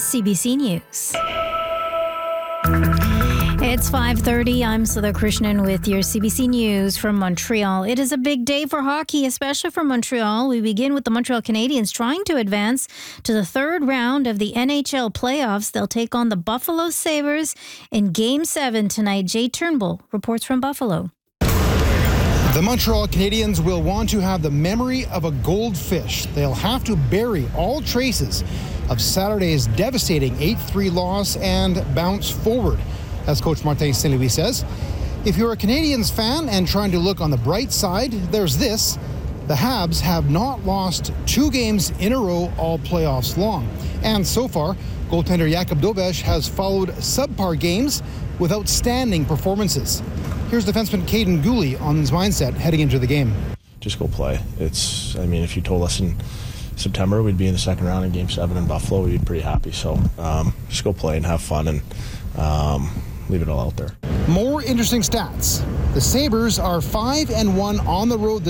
CBC News. It's 5:30. I'm Sudha Krishnan with your CBC News from Montreal. It is a big day for hockey, especially for Montreal. We begin with the Montreal Canadiens trying to advance to the third round of the NHL playoffs. They'll take on the Buffalo Sabres in Game 7 tonight. Jay Turnbull reports from Buffalo. The Montreal Canadiens will want to have the memory of a goldfish. They'll have to bury all traces of Saturday's devastating 8-3 loss and bounce forward, as Coach Martin St. Louis says. If you're a Canadiens fan and trying to look on the bright side, there's this. The Habs have not lost 2 games in a row all playoffs long. And so far, goaltender Jakub Dobeš has followed subpar games with outstanding performances. Here's defenseman Caden Gooley on his mindset heading into the game. Just go play. If you told us in September we'd be in the second round in Game 7 in Buffalo, we'd be pretty happy. So just go play and have fun and leave it all out there. More interesting stats. The Sabres are 5-1 on the road this